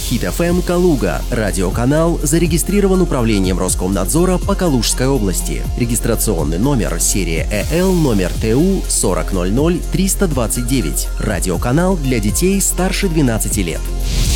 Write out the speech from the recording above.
Хит FM Калуга. Радиоканал зарегистрирован управлением Роскомнадзора по Калужской области. Регистрационный номер серия ЭЛ номер ТУ 4000 329. Радиоканал для детей старше 12 лет.